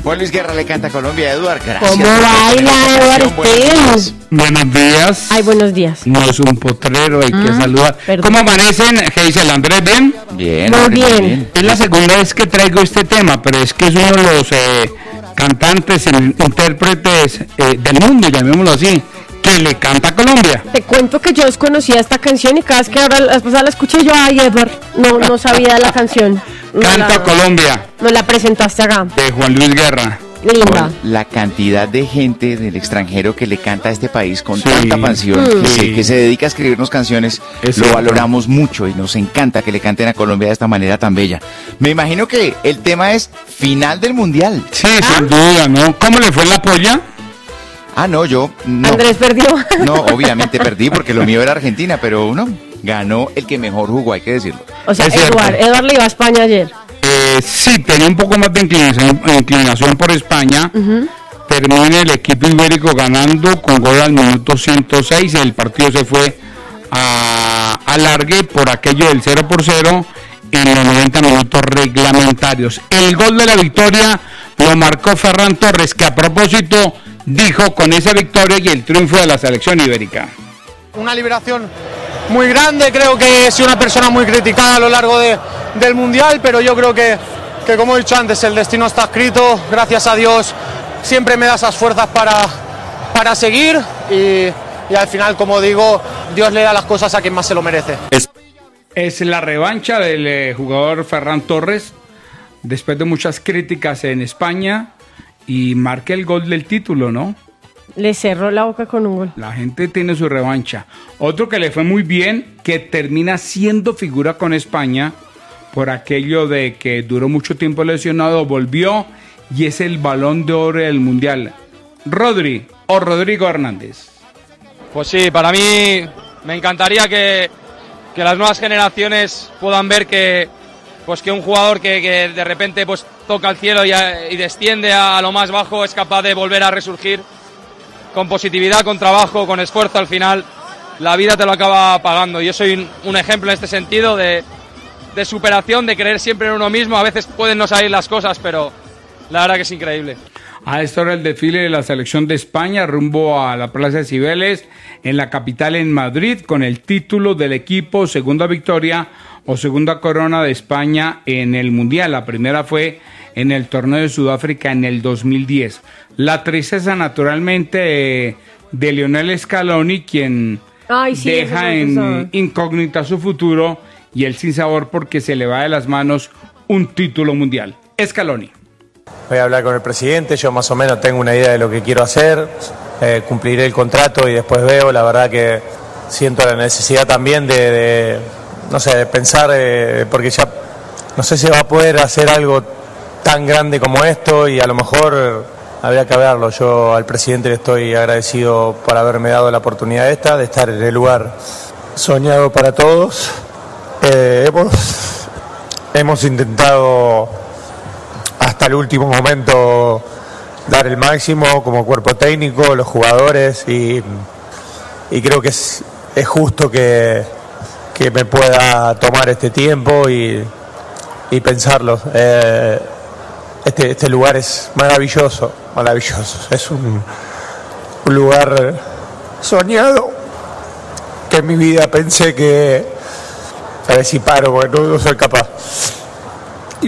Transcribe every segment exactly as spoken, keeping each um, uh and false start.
Juan Luis Guerra le canta a Colombia, Eduard. Gracias. ¿Cómo baila, Eduard? Buenos, buenos días. Ay, buenos días. No es un potrero, hay mm, que saludar. Perdón. ¿Cómo amanecen, Geisel Andrés? ¿Bien? Bien. Muy bien. bien. Es la segunda vez que traigo este tema, pero es que es uno de los eh, cantantes, intérpretes eh, del mundo, llamémoslo así, que le canta a Colombia. Te cuento que yo desconocía esta canción y cada vez que ahora la pasada la escuché yo, ay, Eduard, no, no sabía la canción. No Canta la, Colombia. No la presentaste acá. De Juan Luis Guerra. Linda. La cantidad de gente del extranjero que le canta a este país con sí, tanta pasión, mm. que, se, que se dedica a escribirnos canciones, es lo cierto. valoramos mucho y nos encanta que le canten a Colombia de esta manera tan bella. Me imagino que el tema es final del Mundial. Sí, ¿Ah? Sin duda, ¿no? ¿Cómo le fue la polla? Ah, no, yo no. Andrés perdió. No, obviamente perdí porque lo mío era Argentina, pero uno ganó el que mejor jugó, hay que decirlo. O sea, es Eduard, cierto. Eduard le iba a España ayer. Eh, sí, tenía un poco más de inclinación, inclinación por España. Uh-huh. Termina el equipo ibérico ganando con gol al minuto ciento seis. El partido se fue a alargue por aquello del cero por cero en los noventa minutos reglamentarios. El gol de la victoria lo marcó Ferran Torres, que a propósito dijo con esa victoria y el triunfo de la selección ibérica. Una liberación muy grande, creo que he sido una persona muy criticada a lo largo de, del Mundial, pero yo creo que, que, como he dicho antes, el destino está escrito, gracias a Dios siempre me da esas fuerzas para, para seguir y, y al final, como digo, Dios le da las cosas a quien más se lo merece. Es, es la revancha del eh, jugador Ferran Torres, después de muchas críticas en España, y marca el gol del título, ¿no? Le cerró la boca con un gol. La gente tiene su revancha. Otro que le fue muy bien, que termina siendo figura con España, por aquello de que duró mucho tiempo lesionado, volvió y es el Balón de Oro del Mundial. Rodri o Rodrigo Hernández. Pues sí, para mí me encantaría que, que las nuevas generaciones puedan ver que, pues que un jugador que, que de repente pues toca el cielo y, y desciende a, a lo más bajo es capaz de volver a resurgir con positividad, con trabajo, con esfuerzo. Al final la vida te lo acaba pagando. Yo soy un, un ejemplo en este sentido de, de superación, de creer siempre en uno mismo. A veces pueden no salir las cosas, pero la verdad que es increíble. A esta hora el desfile de la selección de España rumbo a la Plaza de Cibeles en la capital, en Madrid, con el título del equipo, segunda victoria o segunda corona de España en el Mundial. La primera fue en el torneo de Sudáfrica en el dos mil diez. La tristeza naturalmente de, de Lionel Scaloni, quien Ay, sí, deja en incógnita su futuro y el sinsabor porque se le va de las manos un título mundial. Scaloni. Voy a hablar con el presidente, yo más o menos tengo una idea de lo que quiero hacer, eh, cumpliré el contrato y después veo. La verdad que siento la necesidad también de, de no sé, de pensar, eh, porque ya no sé si va a poder hacer algo tan grande como esto y a lo mejor habría que verlo. Yo al presidente le estoy agradecido por haberme dado la oportunidad esta, de estar en el lugar soñado para todos. Eh, hemos, hemos intentado hasta el último momento dar el máximo como cuerpo técnico, los jugadores, y, y creo que es, es justo que, que me pueda tomar este tiempo y, y pensarlo. Eh, este, este lugar es maravilloso, maravilloso. Es un, un lugar soñado que en mi vida pensé que a ver si paro porque no, no soy capaz. Y,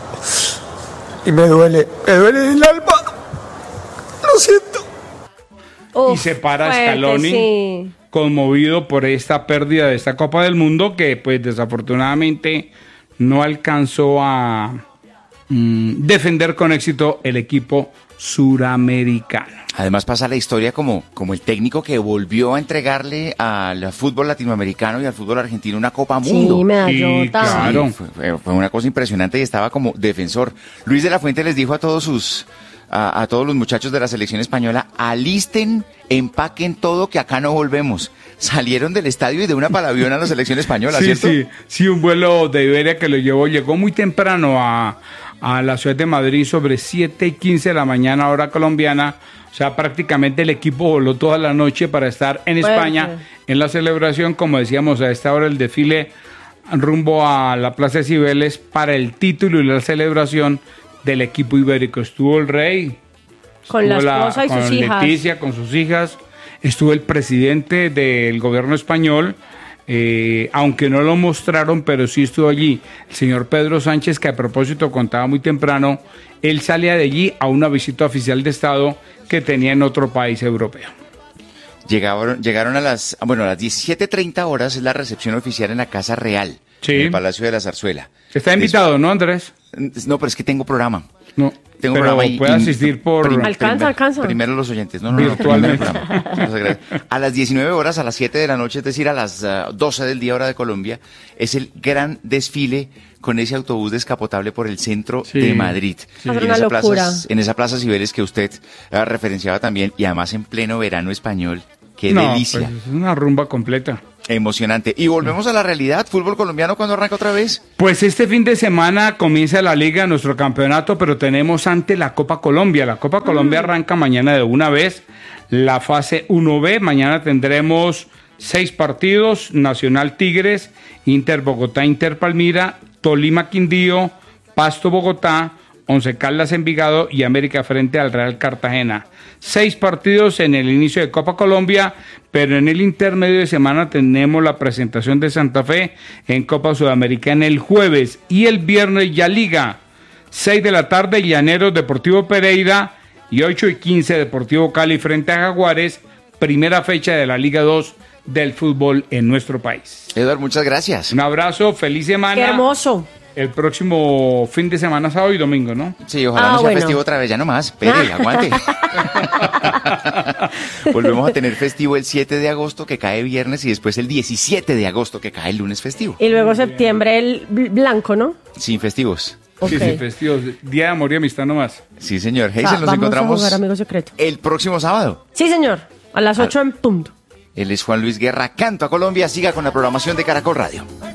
Y me duele, me duele el alma. Lo siento. Uf, y se para fuerte, Scaloni, sí. conmovido por esta pérdida de esta Copa del Mundo, que pues desafortunadamente no alcanzó a mmm, defender con éxito el equipo suramericano. Además pasa la historia como, como el técnico que volvió a entregarle al fútbol latinoamericano y al fútbol argentino una Copa Mundo. Sí, medallota. Sí, claro. Sí, fue, fue una cosa impresionante y estaba como defensor. Luis de la Fuente les dijo a todos sus a, a todos los muchachos de la selección española: alisten, empaquen todo, que acá no volvemos. Salieron del estadio y de una para el avión a la selección española, sí, ¿cierto? Sí, sí, un vuelo de Iberia que lo llevó, llegó muy temprano a, a la ciudad de Madrid, sobre siete y quince de la mañana, hora colombiana. O sea, prácticamente el equipo voló toda la noche para estar en España, bueno, en la celebración. Como decíamos, a esta hora el desfile rumbo a la Plaza de Cibeles para el título y la celebración del equipo ibérico. Estuvo el rey, Con la estuvo esposa y con sus hijas. Leticia, con sus hijas, estuvo el presidente del gobierno español, eh, aunque no lo mostraron, pero sí estuvo allí el señor Pedro Sánchez, que a propósito contaba muy temprano, él salía de allí a una visita oficial de Estado que tenía en otro país europeo. Llegaron, llegaron a las, bueno, a las diecisiete treinta horas es la recepción oficial en la Casa Real, Sí. en el Palacio de la Zarzuela. Está invitado, ¿no, Andrés? No, pero es que tengo programa. No, Tengo pero programa y- puede y- asistir por... prim- Alcanza, primero- alcanza. Primero los oyentes. No, no, no. Virtualmente. primero el programa. Muchas gracias. A las diecinueve horas, a las siete de la noche, es decir, a las uh, doce del día hora de Colombia, es el gran desfile con ese autobús descapotable por el centro Sí. de Madrid. Sí. Va a ser En una esa locura. plaza, en esa plaza Cibeles que usted uh, referenciaba también, y además en pleno verano español. Qué no, delicia. pues, es una rumba completa. Emocionante. Y volvemos a la realidad. Fútbol colombiano, ¿cuándo arranca otra vez? Pues este fin de semana comienza la liga, nuestro campeonato, pero tenemos antes la Copa Colombia. La Copa Colombia arranca mañana de una vez, la fase uno be. Mañana tendremos seis partidos: Nacional Tigres, Inter Bogotá, Inter Palmira, Tolima Quindío, Pasto Bogotá, Once Caldas Envigado y América frente al Real Cartagena. Seis partidos en el inicio de Copa Colombia, pero en el intermedio de semana tenemos la presentación de Santa Fe en Copa Sudamericana el jueves y el viernes ya Liga. Seis de la tarde, Llaneros Deportivo Pereira y ocho y quince Deportivo Cali frente a Jaguares, primera fecha de la Liga dos del fútbol en nuestro país. Eduardo, muchas gracias. Un abrazo, feliz semana. Qué hermoso. El próximo fin de semana, sábado y domingo, ¿no? Sí, ojalá Ah, no sea bueno. festivo otra vez, ya nomás. Espere, aguante. Volvemos a tener festivo el siete de agosto, que cae viernes, y después el diecisiete de agosto, que cae el lunes festivo. Y luego septiembre el bl- blanco, ¿no? Sin festivos. Ok. Sí, sí, festivos. Día de amor y amistad nomás. Sí, señor. Va- Hazel, nos vamos a encontramos jugar Amigo Secreto. el próximo sábado. Sí, señor. A las ocho en punto. Él es Juan Luis Guerra, Canto a Colombia. Siga con la programación de Caracol Radio.